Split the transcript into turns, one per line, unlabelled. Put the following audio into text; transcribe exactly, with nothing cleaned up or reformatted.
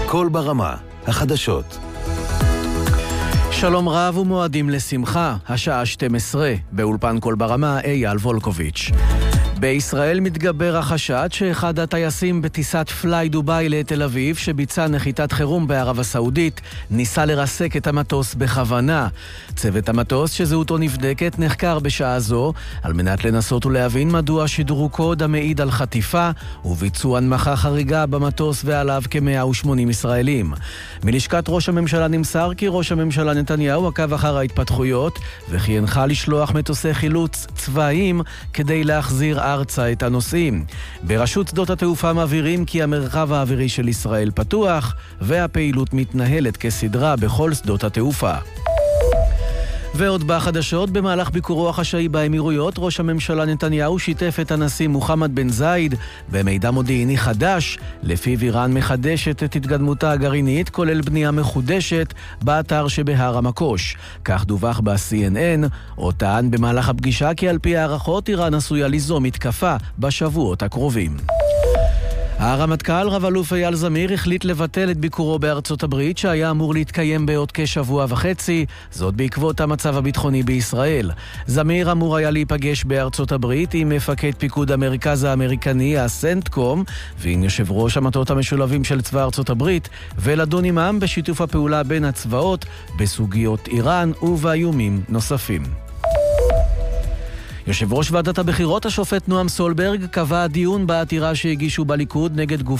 קול ברמה, החדשות.
שלום רב ומועדים לשמחה, השעה שתים עשרה, באולפן קול ברמה אייל וולקוביץ'. בישראל מתגבר החשד שאחד הטייסים בטיסת פליי דוביי לתל אביב שביצע נחיתת חירום בערב הסעודית ניסה לרסק את המטוס בכוונה. צוות המטוס שזהותו נבדקת נחקר בשעה זו על מנת לנסות ולהבין מדוע שידרו קוד המעיד על חטיפה וביצוע הנמכה חריגה במטוס ועליו כ-מאה ושמונים ישראלים. מלשכת ראש הממשלה נמסר כי ראש הממשלה נתניהו עקב אחר ההתפתחויות וכי הנחה לשלוח מטוסי חילוץ צבאיים כדי להחזיר ארצה את הנוסעים. ברשות שדות התעופה מבהירים כי המרחב האווירי של ישראל פתוח והפעילות מתנהלת כסדרה בכל שדות התעופה. ועוד בחדשות, במהלך ביקורו החשאי באמירויות, ראש הממשלה נתניהו שיתף את הנשיא מוחמד בן זייד במידע מודיעיני חדש, לפיו איראן מחדשת את התקדמותה הגרעינית, כולל בנייה מחודשת באתר שבהר המקוש. כך דווח ב-סי אן אן, או טען במהלך הפגישה כי על פי הערכות איראן עשויה ליזום מתקפה בשבועות הקרובים. הרמטכ"ל רב אלוף אייל זמיר החליט לבטל את ביקורו בארצות הברית שהיה אמור להתקיים בעוד כשבוע וחצי, זאת בעקבות המצב הביטחוני בישראל. זמיר אמור היה להיפגש בארצות הברית עם מפקד פיקוד המרכז האמריקני הסנטקום ועם יושב ראש המטות המשולבים של צבא ארצות הברית ולדון עמם בשיתוף הפעולה בין הצבאות בסוגיות איראן ובאיומים נוספים. יושב ראש ועדת הבחירות השופט נועם סולברג קבע דיון בעתירה שהגישו בליכוד נגד גוף